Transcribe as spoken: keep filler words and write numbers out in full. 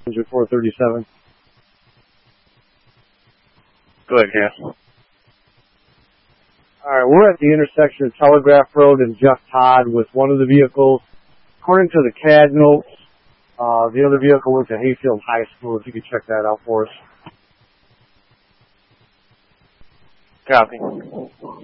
four thirty-seven. Go ahead, Cass. Alright, we're at the intersection of Telegraph Road and Jeff Todd with one of the vehicles. According to the C A D notes, uh, the other vehicle went to Hayfield High School. If you could check that out for us. Copy.